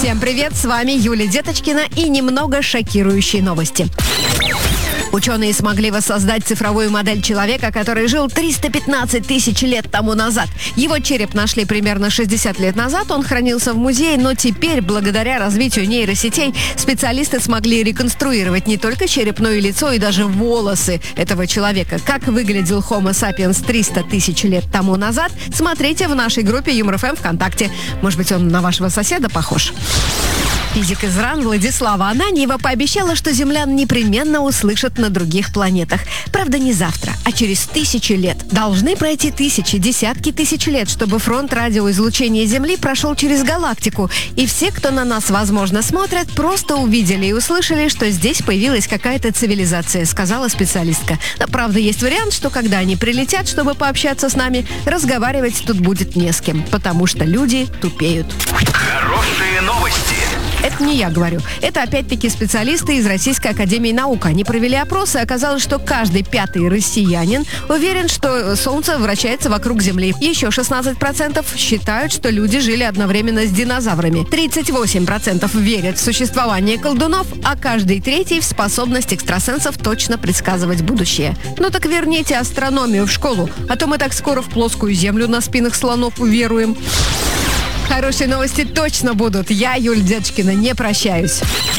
Всем привет, с вами Юлия Деточкина и немного шокирующие новости. Ученые смогли воссоздать цифровую модель человека, который жил 315 тысяч лет тому назад. Его череп нашли примерно 60 лет назад, он хранился в музее, но теперь, благодаря развитию нейросетей, специалисты смогли реконструировать не только череп, но и лицо, и даже волосы этого человека. Как выглядел Homo sapiens 300 тысяч лет тому назад, смотрите в нашей группе Юмор ФМ ВКонтакте. Может быть, он на вашего соседа похож? Физик из РАН Владислава Ананьева пообещала, что землян непременно услышат на других планетах. Правда, не завтра, а через 1000 лет. Должны пройти тысячи, десятки тысяч лет, чтобы фронт радиоизлучения Земли прошел через галактику. И все, кто на нас, возможно, смотрят, просто увидели и услышали, что здесь появилась какая-то цивилизация, сказала специалистка. Но, правда, есть вариант, что когда они прилетят, чтобы пообщаться с нами, разговаривать тут будет не с кем, потому что люди тупеют. Хорошие новости. Это не я говорю. Это опять-таки специалисты из Российской академии наук. Они провели опрос, и оказалось, что каждый 5-й россиянин уверен, что Солнце вращается вокруг Земли. Еще 16% считают, что люди жили одновременно с динозаврами. 38% верят в существование колдунов, а каждый 3-й в способность экстрасенсов точно предсказывать будущее. Ну так верните астрономию в школу, а то мы так скоро в плоскую Землю на спинах слонов уверуем. Хорошие новости точно будут. Я, Юлия Деточкина, не прощаюсь.